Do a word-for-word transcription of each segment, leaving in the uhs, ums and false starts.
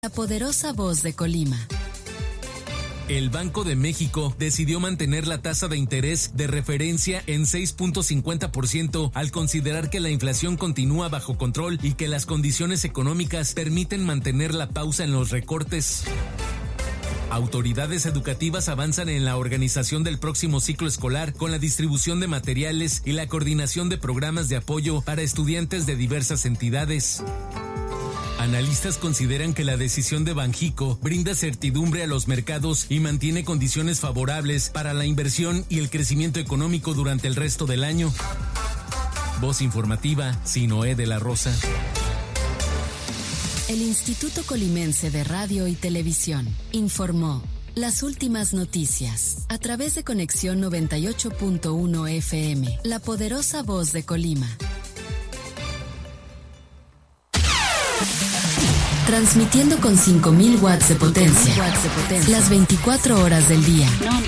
La poderosa voz de Colima. El Banco de México decidió mantener la tasa de interés de referencia en seis punto cincuenta por ciento al considerar que la inflación continúa bajo control y que las condiciones económicas permiten mantener la pausa en los recortes. Autoridades educativas avanzan en la organización del próximo ciclo escolar con la distribución de materiales y la coordinación de programas de apoyo para estudiantes de diversas entidades. Analistas consideran que la decisión de Banxico brinda certidumbre a los mercados y mantiene condiciones favorables para la inversión y el crecimiento económico durante el resto del año. Voz informativa, Sinoé de la Rosa. El Instituto Colimense de Radio y Televisión informó las últimas noticias a través de Conexión noventa y ocho punto uno F M, la poderosa voz de Colima. Transmitiendo con cinco mil watts de potencia, watts de potencia las veinticuatro horas del día.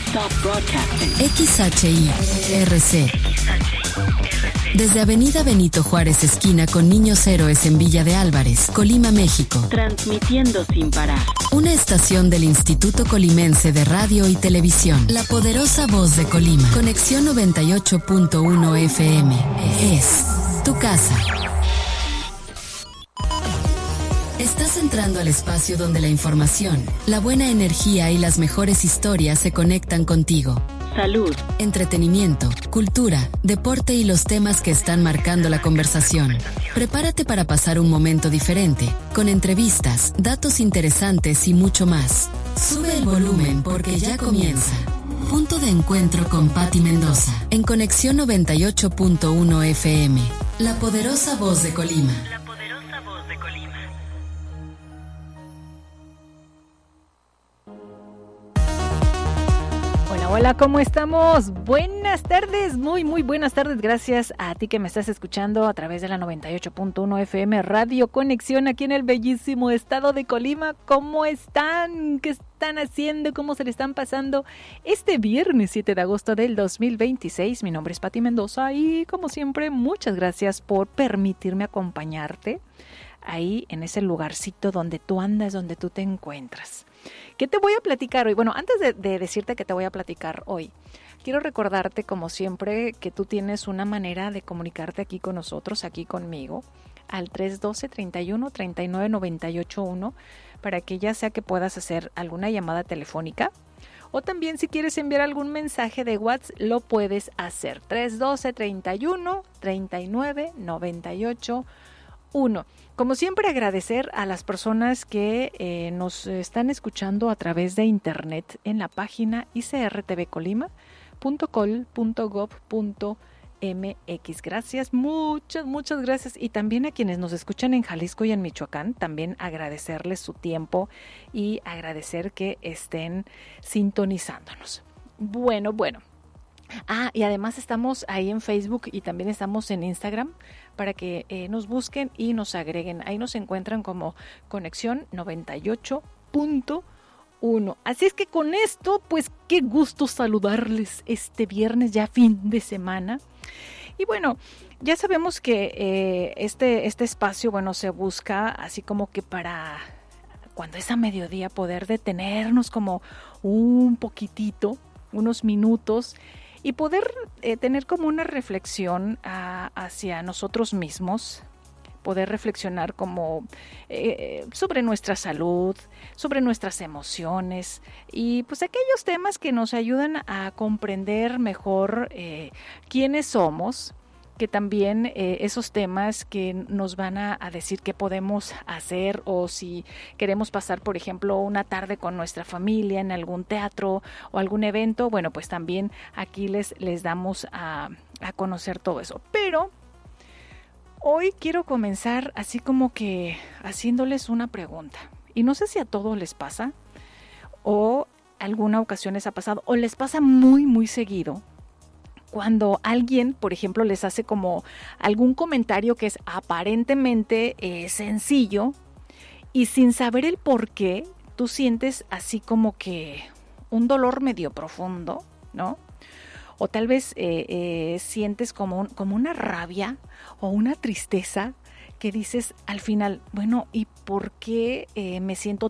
X H I R C. Desde Avenida Benito Juárez, esquina con Niños Héroes en Villa de Álvarez, Colima, México. Transmitiendo sin parar. Una estación del Instituto Colimense de Radio y Televisión. La poderosa voz de Colima. Conexión noventa y ocho punto uno F M. Es tu casa. Estás entrando al espacio donde la información, la buena energía y las mejores historias se conectan contigo. Salud, entretenimiento, cultura, deporte y los temas que están marcando la conversación. Prepárate para pasar un momento diferente, con entrevistas, datos interesantes y mucho más. Sube el volumen porque ya comienza. Punto de encuentro con Patti Mendoza, en Conexión noventa y ocho punto uno F M. La poderosa voz de Colima. Hola, ¿cómo estamos? Buenas tardes, muy, muy buenas tardes. Gracias a ti que me estás escuchando a través de la noventa y ocho punto uno F M Radio Conexión aquí en el bellísimo estado de Colima. ¿Cómo están? ¿Qué están haciendo? ¿Cómo se le están pasando este viernes siete de agosto del dos mil veintiséis? Mi nombre es Patti Mendoza y, como siempre, muchas gracias por permitirme acompañarte ahí en ese lugarcito donde tú andas, donde tú te encuentras. ¿Qué te voy a platicar hoy? Bueno, antes de, de decirte que te voy a platicar hoy, quiero recordarte, como siempre, que tú tienes una manera de comunicarte aquí con nosotros, aquí conmigo, al tres uno dos, treinta y uno, treinta y nueve, noventa y ocho uno, para que ya sea que puedas hacer alguna llamada telefónica, o también si quieres enviar algún mensaje de WhatsApp, lo puedes hacer. tres uno dos, treinta y uno, treinta y nueve, noventa y ocho uno. Como siempre, agradecer a las personas que eh, nos están escuchando a través de internet en la página i c r t v colima punto col punto gob punto m x. Gracias, muchas, muchas gracias. Y también a quienes nos escuchan en Jalisco y en Michoacán, también agradecerles su tiempo y agradecer que estén sintonizándonos. Bueno, bueno. Ah, y además estamos ahí en Facebook y también estamos en Instagram para que eh, nos busquen y nos agreguen. Ahí nos encuentran como Conexión noventa y ocho punto uno. Así es que con esto, pues qué gusto saludarles este viernes, ya fin de semana. Y bueno, ya sabemos que eh, este, este espacio, bueno, se busca así como que para cuando es a mediodía poder detenernos como un poquitito, unos minutos, y poder eh, tener como una reflexión a, hacia nosotros mismos, poder reflexionar como eh, sobre nuestra salud, sobre nuestras emociones y pues aquellos temas que nos ayudan a comprender mejor eh, quiénes somos, que también eh, esos temas que nos van a, a decir qué podemos hacer o si queremos pasar, por ejemplo, una tarde con nuestra familia en algún teatro o algún evento, bueno, pues también aquí les, les damos a, a conocer todo eso. Pero hoy quiero comenzar así como que haciéndoles una pregunta. Y no sé si a todos les pasa o alguna ocasión les ha pasado o les pasa muy, muy seguido. Cuando alguien, por ejemplo, les hace como algún comentario que es aparentemente eh, sencillo y sin saber el por qué, tú sientes así como que un dolor medio profundo, ¿no? O tal vez eh, eh, sientes como, un, como una rabia o una tristeza que dices al final, bueno, ¿y por qué eh, me siento